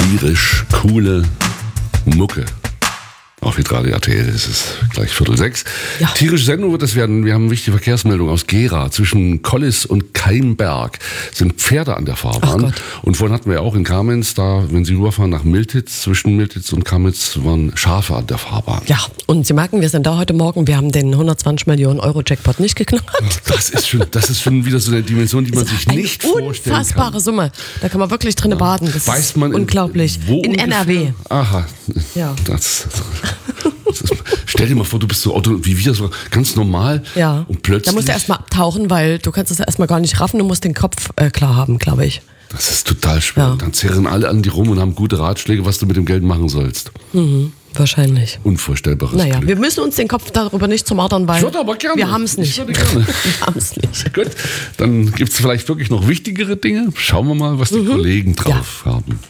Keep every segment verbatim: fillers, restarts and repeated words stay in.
tierisch coole Mucke. Auf Hitradio R T L, es ist gleich Viertel sechs. Ja. Tierische Sendung wird es werden. Wir haben eine wichtige Verkehrsmeldung aus Gera. Zwischen Kollis und Keimberg sind Pferde an der Fahrbahn. Und vorhin hatten wir auch in Kamenz, da, wenn Sie rüberfahren nach Miltitz, zwischen Miltitz und Kamenz waren Schafe an der Fahrbahn. Ja, und Sie merken, wir sind da heute Morgen. Wir haben den hundertzwanzig Millionen Euro Jackpot nicht geknackt. Das ist schon, das ist schon wieder so eine Dimension, die man sich nicht vorstellen kann. Unfassbare Summe. Da kann man wirklich drin baden. Das Weiß man ist unglaublich. In, wo in N R W. Aha. Ja. Das, das ist, stell dir mal vor, du bist so Auto wie wir, so ganz normal. Ja. Und plötzlich. Da musst du erstmal abtauchen, weil du kannst das erstmal gar nicht raffen. Du musst den Kopf äh, klar haben, glaube ich. Das ist total schwer. Ja. Dann zerren alle an dir rum und haben gute Ratschläge, was du mit dem Geld machen sollst. Mhm, wahrscheinlich. Unvorstellbares Naja, Glück. wir müssen uns den Kopf darüber nicht zermartern, weil Ich würde aber gerne. wir haben es nicht. Ich würde gerne. wir haben es nicht. Gut, dann gibt es vielleicht wirklich noch wichtigere Dinge. Schauen wir mal, was die Mhm. Kollegen drauf Ja. haben.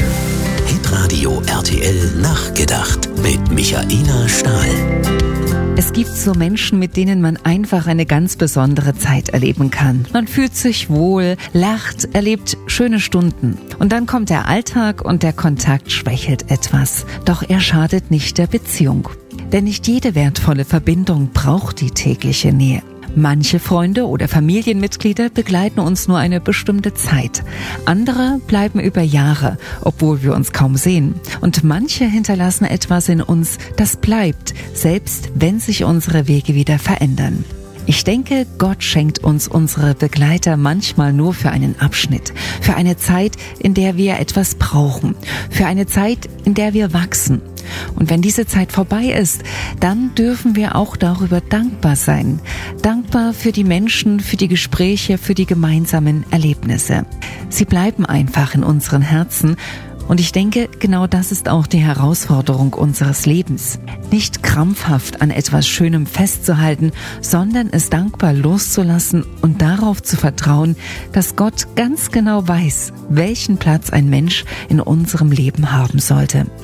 Hitradio R T L nachgedacht mit Michaela Stahl. Es gibt so Menschen, mit denen man einfach eine ganz besondere Zeit erleben kann. Man fühlt sich wohl, lacht, erlebt schöne Stunden. Und dann kommt der Alltag und der Kontakt schwächelt etwas. Doch er schadet nicht der Beziehung. Denn nicht jede wertvolle Verbindung braucht die tägliche Nähe. Manche Freunde oder Familienmitglieder begleiten uns nur eine bestimmte Zeit. Andere bleiben über Jahre, obwohl wir uns kaum sehen. Und manche hinterlassen etwas in uns, das bleibt, selbst wenn sich unsere Wege wieder verändern. Ich denke, Gott schenkt uns unsere Begleiter manchmal nur für einen Abschnitt, für eine Zeit, in der wir etwas brauchen, für eine Zeit, in der wir wachsen. Und wenn diese Zeit vorbei ist, dann dürfen wir auch darüber dankbar sein. Dankbar für die Menschen, für die Gespräche, für die gemeinsamen Erlebnisse. Sie bleiben einfach in unseren Herzen. Und ich denke, genau das ist auch die Herausforderung unseres Lebens. Nicht krampfhaft an etwas Schönem festzuhalten, sondern es dankbar loszulassen und darauf zu vertrauen, dass Gott ganz genau weiß, welchen Platz ein Mensch in unserem Leben haben sollte.